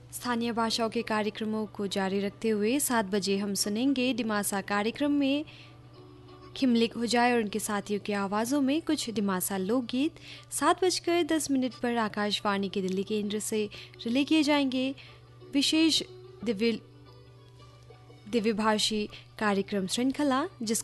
स्थानीय भाषाओं के कार्यक्रमों को जारी रखते हुए 7 बजे हम सुनेंगे डिमासा कार्यक्रम में खिमलिक हो जाए और उनके साथियों की आवाज़ों में कुछ डिमासा लोकगीत। 7:10 पर आकाशवाणी के दिल्ली केंद्र से रिले किए जाएंगे विशेष दिव्यभाषी कार्यक्रम श्रृंखला, जिसको